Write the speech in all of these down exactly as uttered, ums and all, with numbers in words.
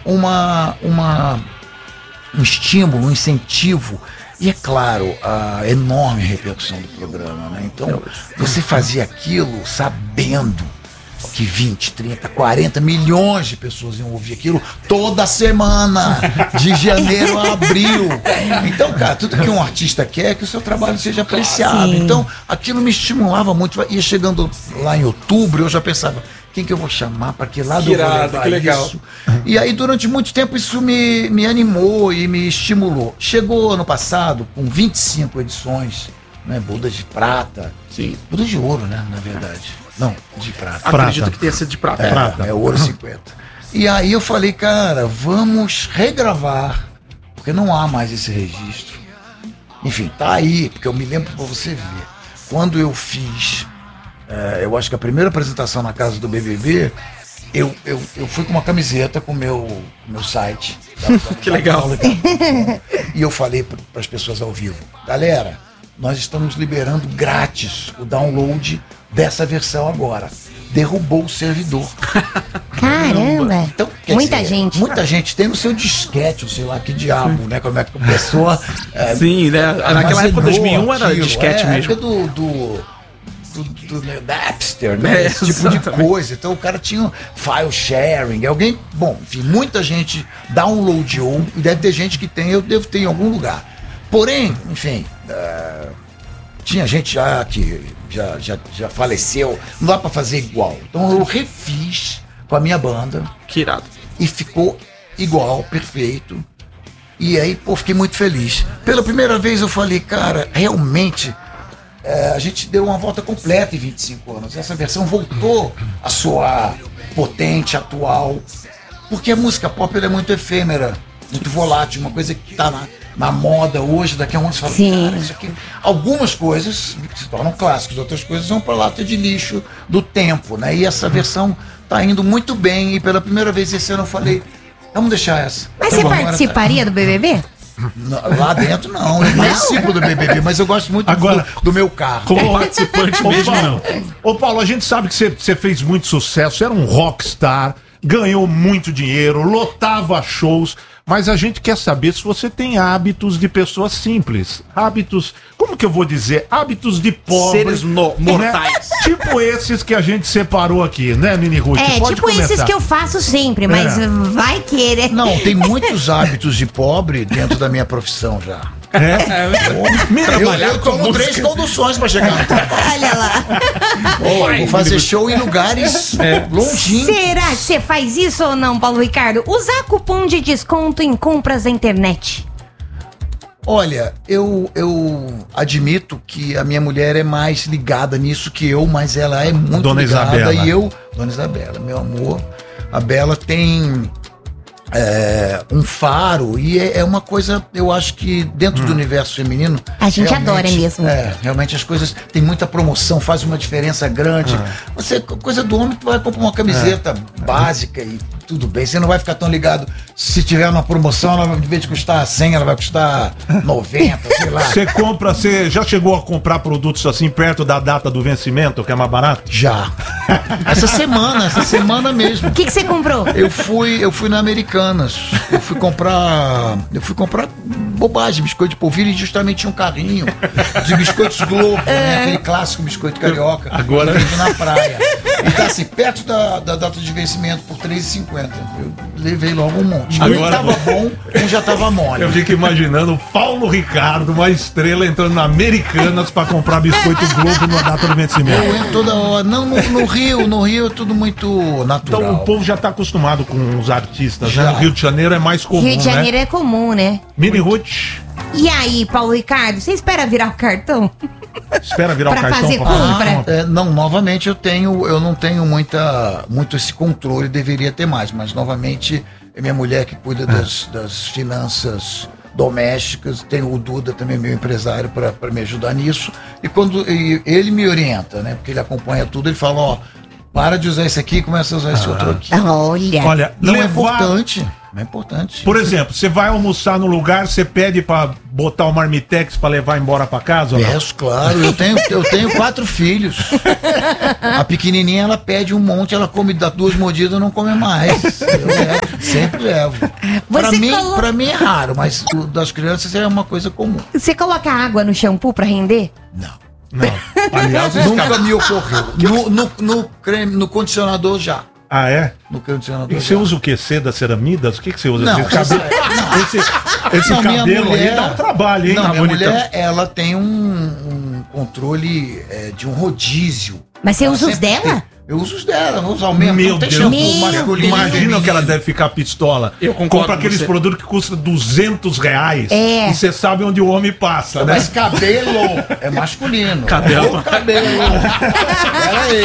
uma, uma, um estímulo, um incentivo. E é claro, a enorme repercussão do programa, né? Então, você fazia aquilo sabendo que vinte, trinta, quarenta milhões de pessoas iam ouvir aquilo toda semana, de janeiro a abril. Então, cara, tudo que um artista quer é que o seu trabalho seja apreciado. Sim. Então, aquilo me estimulava muito. Ia chegando lá em outubro, eu já pensava, quem que eu vou chamar, para que lado que eu vou levar que legal. Isso? E aí, durante muito tempo, isso me, me animou e me estimulou. Chegou ano passado, com vinte e cinco edições, né, Budas de prata. Sim. Budas de ouro, né, na verdade. Não, de prata. prata. Acredito que tenha sido de prata. É, prata. é ouro cinquenta. E aí eu falei, cara, vamos regravar, porque não há mais esse registro. Enfim, tá aí, porque eu me lembro pra você ver. Quando eu fiz, é, eu acho que a primeira apresentação na casa do B B B, eu, eu, eu fui com uma camiseta com o meu, meu site. Da, da, que legal. E eu falei para as pessoas ao vivo, galera, nós estamos liberando grátis o download dessa versão agora. Derrubou o servidor. Caramba! Então, muita dizer, gente. Muita gente tem no seu disquete, sei lá que diabo, né? Como é que a pessoa. É, Sim, né? Naquela época, dois mil e um, era aquilo, disquete é, mesmo. Do, do, do, do, do Napster, né? É, esse tipo exatamente. De coisa. Então o cara tinha file sharing. Alguém. Bom, enfim, muita gente downloadou. E deve ter gente que tem, eu devo ter em algum lugar. Porém, enfim. Uh, tinha gente já que já, já, já faleceu, não dá pra fazer igual. Então eu refiz com a minha banda. Que irado. E ficou igual, perfeito. E aí, pô, fiquei muito feliz. Pela primeira vez eu falei, cara, realmente é, a gente deu uma volta completa em vinte e cinco anos. Essa versão voltou a soar potente, atual. Porque a música pop ela é muito efêmera, muito volátil, uma coisa que tá na... na moda hoje, daqui a um ano você fala, sim, cara, isso aqui. Algumas coisas se tornam clássicos, outras coisas vão para lata de lixo do tempo, né? E essa versão tá indo muito bem, e pela primeira vez esse ano eu falei, vamos deixar essa. Mas tá você bom, participaria tá... do B B B? Não, lá dentro não, eu participo do B B B, mas eu gosto muito agora, do, do meu carro. Como participante mesmo, não. Ô Paulo, a gente sabe que você, você fez muito sucesso, você era um rockstar, ganhou muito dinheiro, lotava shows. Mas a gente quer saber se você tem hábitos de pessoas simples. Hábitos, como que eu vou dizer? Hábitos de pobre. Seres no, mortais. Né? Tipo esses que a gente separou aqui, né, Nini Ruth? É, Pode tipo começar. Esses que eu faço sempre, mas é. Vai querer. Não, tem muitos hábitos de pobre dentro da minha profissão já. É? Eu, eu, eu tomo três conduções pra chegar no trabalho. Olha lá. Oh, vou fazer show em lugares é. longínquos. Será que você faz isso ou não, Paulo Ricardo? Usar cupom de desconto em compras da internet. Olha, eu, eu admito que a minha mulher é mais ligada nisso que eu, mas ela é muito Dona ligada. Isabela. E eu, Dona Isabela, meu amor, a Bela tem... É, um faro, e é, é uma coisa, eu acho que dentro hum. do universo feminino a gente adora mesmo. É, realmente as coisas tem muita promoção, faz uma diferença grande. Ah. Você, coisa do homem, tu vai comprar uma camiseta é. básica e tudo bem, você não vai ficar tão ligado. Se tiver uma promoção, ela, em vez de custar cem, ela vai custar noventa, sei lá. Você compra, você já chegou a comprar produtos assim perto da data do vencimento, que é mais barato? Já. Essa semana, essa semana mesmo. O que que você comprou? Eu fui, eu fui na Americanas. Eu fui comprar. Eu fui comprar bobagem, biscoito de polvilho, e justamente tinha um carrinho de biscoitos Globo, é. né? Aquele clássico biscoito carioca. Agora eu na praia. E tá assim, perto da, da data de vencimento por três reais e cinquenta. Eu levei logo um monte. Um Agora... tava bom, um já tava mole. Eu fico imaginando o Paulo Ricardo, uma estrela, entrando na Americanas pra comprar biscoito Globo na data do vencimento. Eu entro toda hora. Não, no, no Rio, no Rio é tudo muito natural. Então o povo já tá acostumado com os artistas, já. né? No Rio de Janeiro é mais comum, Rio de Janeiro né? é comum, né? Mini Ruth. E aí, Paulo Ricardo, você espera virar o cartão? Espera virar pra o cartão fazer pra compra? Ah, é, não, novamente eu tenho, eu não tenho muita, muito esse controle, deveria ter mais, mas novamente é minha mulher que cuida das, das finanças domésticas, tem o Duda também, meu empresário, para me ajudar nisso, e quando e ele me orienta, né, porque ele acompanha tudo, ele fala, ó, para de usar esse aqui e começa a usar esse ah. outro aqui. Olha, Olha não levar... é importante. É importante. Por exemplo, você vai almoçar no lugar, você pede pra botar o marmitex pra levar embora pra casa? Ou não? Peço, claro. Eu tenho, eu tenho quatro filhos. A pequenininha, ela pede um monte, ela come, dá duas mordidas e não come mais. Eu, é, Sempre levo. Pra Você mim, colo- pra mim é raro, mas o das crianças é uma coisa comum. Você coloca água no shampoo pra render? Não. Não. Aliás, esse Nunca cara- me ocorreu. No, no, no creme, no condicionador já. Ah, é? No condicionador E você já. usa o quê? Seda, ceramidas? O que, que você usa? Não, esse cabelo, esse, esse Não, minha cabelo mulher- aí dá um trabalho, hein? Não, na minha bonita- mulher, ela tem um, um controle é, de um rodízio. Mas você Ela usa os sempre dela? tem. Eu uso os dela, vou usar o mesmo. Meu não tem Deus, shampoo Meu masculino. e imagina o feminino. que ela deve ficar pistola. Eu concordo Compra com aqueles você. produtos que custam duzentos reais É. e você sabe onde o homem passa, né? Mas cabelo é masculino. Cabelo. O cabelo. Pera aí.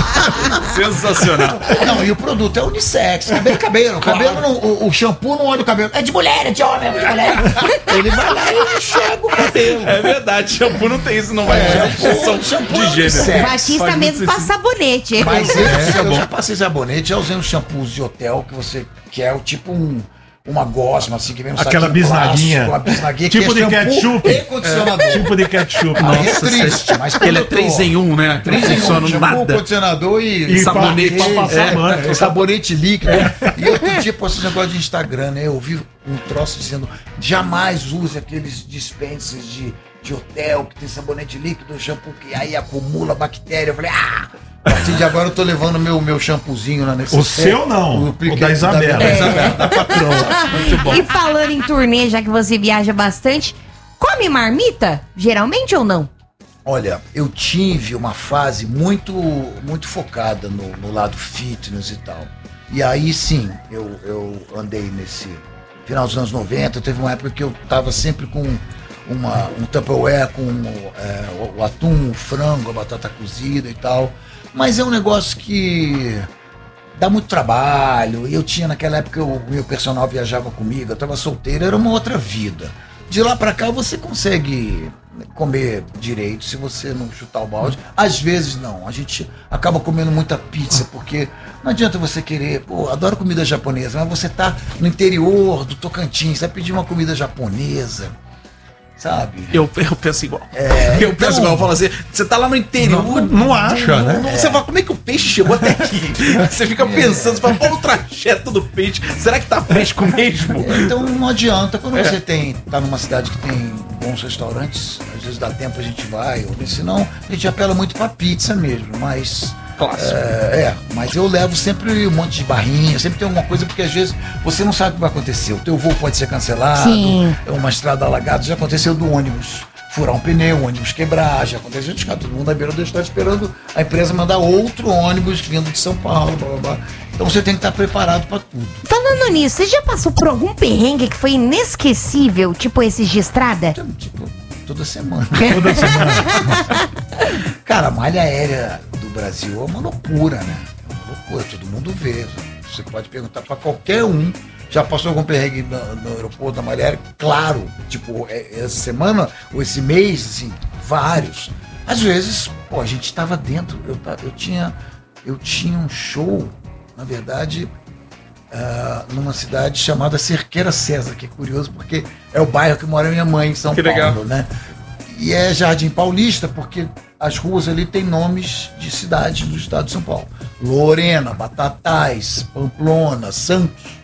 Sensacional. Não, e o produto é unissex. Cabelo é cabelo. Cabelo não- o, o shampoo não olha o cabelo. É de mulher, é de homem, é de mulher. Ele vai lá e enxerga o cabelo. É verdade, shampoo não tem isso, não vai É, ter distinção shampoo de é gênero. unissex. O Batista faz mesmo muito passa sabonete. Mas eu, É, eu bom. já passei sabonete, já usei uns shampoos de hotel que você quer, tipo um, uma gosma, assim, que vem um Aquela saquinho bisnaguinha. plástico, uma bisnaguinha Tipo que é de shampoo ketchup. e condicionador. Tipo de ketchup. Aí é Nossa, triste, mas Ele é quando eu tô- três em um, né? Não Três em um, funciona shampoo, nada. condicionador e, E sabonete. pra- pra passar É, mano. é, sabonete líquido. E outro dia postei esse negócio de Instagram, né? Eu vi um troço dizendo jamais use aqueles dispensers de, de hotel que tem sabonete líquido, shampoo que aí acumula bactéria. Eu falei, ah! A partir de agora eu tô levando meu, meu shampoozinho na necessidade. O seu não, o da Isabela. Da, É. Isabela, da patroa. Muito bom. E falando em turnê, já que você viaja bastante, come marmita? Geralmente ou não? Olha, eu tive uma fase muito, muito focada no, no lado fitness e tal. E aí sim, eu, eu andei nesse final dos anos noventa, teve uma época que eu tava sempre com uma, um Tupperware com é, o, o atum, o frango, a batata cozida e tal. Mas é um negócio que dá muito trabalho. E eu tinha naquela época, o meu personal viajava comigo, eu tava solteiro, era uma outra vida. De lá pra cá você consegue comer direito se você não chutar o balde. Às vezes não, a gente acaba comendo muita pizza, porque não adianta você querer, pô, adoro comida japonesa, mas você tá no interior do Tocantins, você vai pedir uma comida japonesa, sabe? Eu, eu penso igual. É, eu penso então- igual. Eu falo assim, você tá lá no interior. Não- não acha, né? não- Você fala, como é que o peixe chegou até aqui? Você fica pensando, você fala, pô, o trajeto do peixe, será que tá fresco mesmo? É, então não adianta, quando você tem, tá numa cidade que tem bons restaurantes, às vezes dá tempo a gente vai, ou senão a gente apela muito pra pizza mesmo, mas Clássico. é, é, mas eu levo sempre um monte de barrinha, sempre tem alguma coisa, porque às vezes você não sabe o que vai acontecer, o teu voo pode ser cancelado, Sim. é uma estrada alagada, já aconteceu do ônibus furar um pneu, o ônibus quebrar, já aconteceu de ficar todo mundo à beira da estrada esperando a empresa mandar outro ônibus vindo de São Paulo, blá blá blá. Então você tem que estar preparado para tudo. Falando nisso, você já passou por algum perrengue que foi inesquecível, tipo esses de estrada? Tipo, toda semana. Toda semana. Cara, a malha aérea do Brasil é uma loucura, né? É uma loucura, todo mundo vê. Você pode perguntar para qualquer um. Já passou algum perrengue no, no aeroporto da malha aérea? Claro. Tipo, é- essa semana ou esse mês, assim, vários. Às vezes, pô, a gente estava dentro. Eu, ta- eu, tinha, eu tinha um show, na verdade, ah, numa cidade chamada Cerqueira César, que é curioso porque é o bairro que mora minha mãe em São Que Paulo, legal. né? E é Jardim Paulista, porque as ruas ali têm nomes de cidades do estado de São Paulo. Lorena, Batatais, Pamplona, Santos.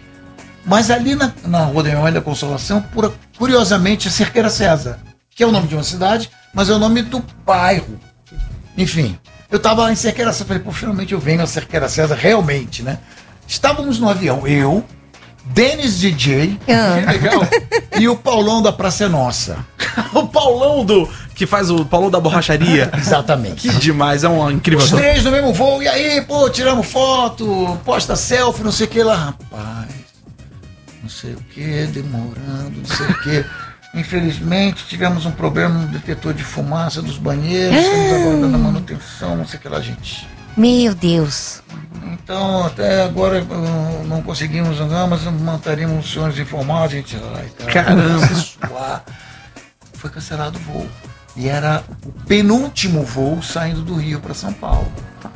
Mas ali na, na Rua da Minha Mãe da Consolação, pura, curiosamente, é Cerqueira César, que é o nome de uma cidade, mas é o nome do bairro. Enfim, eu estava lá em Cerqueira César, falei, pô, finalmente eu venho a Cerqueira César, realmente, né? Estávamos no avião, eu, Denis D J Ah. Que legal. e o Paulão da Praça é Nossa. O Paulão do. Que faz o Paulão da borracharia. Exatamente. Que demais, é um incrível. Os ator. três no mesmo voo, e aí, pô, tiramos foto, posta selfie, não sei o que lá. Rapaz, não sei o que, demorando, não sei o que. Infelizmente, tivemos um problema no detetor de fumaça dos banheiros, estamos aguardando a manutenção, não sei o que lá, gente. Meu Deus. Então, até agora uh, não conseguimos andar, mas manteríamos os senhores informados, gente. Ai, cara, Caramba. se suar. Foi cancelado o voo. E era o penúltimo voo saindo do Rio para São Paulo.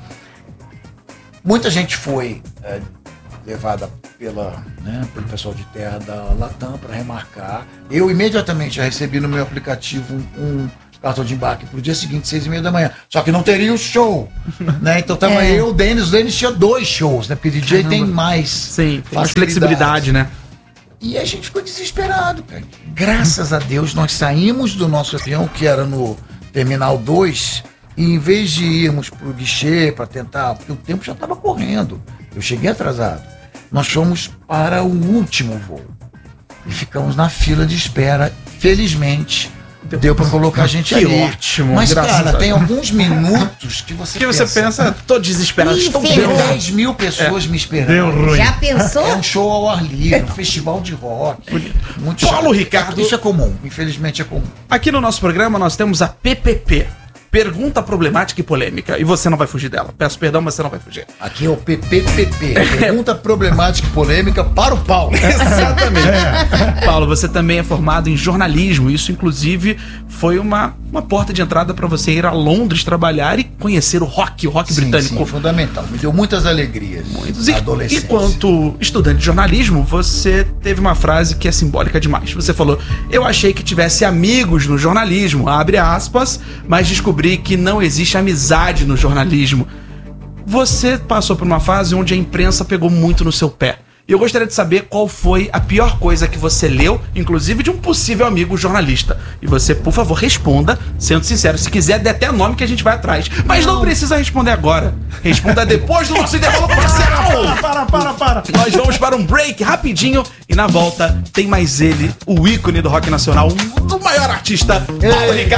Muita gente foi é, levada pela, né, pelo pessoal de terra da Latam para remarcar. Eu imediatamente já recebi no meu aplicativo um, um cartão de embarque pro dia seguinte, seis e meia da manhã. Só que não teria o show, né? Então tava É. eu, o Denis, o Denis tinha dois shows, né? Porque D J tem mais. Sim, tem mais facilidade. flexibilidade, né? E a gente ficou desesperado, cara. Graças a Deus, nós saímos do nosso avião, que era no Terminal dois, e em vez de irmos pro guichê para tentar, porque o tempo já estava correndo, eu cheguei atrasado, nós fomos para o último voo. E ficamos na fila de espera. Felizmente, deu para colocar a gente Que ali. ótimo, Mas, graças cara, a tem Deus. alguns minutos que você Porque você pensa, tô desesperado, Ih, estou ferrou. vendo. dez mil pessoas me esperando. Deu ruim. Já pensou? É um show ao ar livre, um festival de rock. Muito Paulo chato. Ricardo. Isso é comum, infelizmente é comum. Aqui no nosso programa nós temos a P P P. Pergunta problemática e polêmica. E você não vai fugir dela. Peço perdão, mas você não vai fugir. Aqui é o P P P P. Pergunta problemática e polêmica para o Paulo. Exatamente. Paulo, você também é formado em jornalismo. Isso, inclusive, foi uma, uma porta de entrada para você ir a Londres trabalhar e conhecer o rock, o rock Sim, britânico. sim, fundamental. Me deu muitas alegrias. Muitos. E, Adolescência. enquanto estudante de jornalismo, você teve uma frase que é simbólica demais. Você falou: eu achei que tivesse amigos no jornalismo, abre aspas, mas descobri que não existe amizade no jornalismo. Você passou por uma fase onde a imprensa pegou muito no seu pé. E eu gostaria de saber qual foi a pior coisa que você leu, inclusive de um possível amigo jornalista. E você, por favor, responda, sendo sincero. Se quiser, dê até nome que a gente vai atrás. Mas não precisa responder agora. Responda depois do nosso intervalo comercial. Para, para, para. Nós vamos para um break rapidinho e na volta tem mais ele, o ícone do rock nacional, o maior artista, Paulo Ricardo.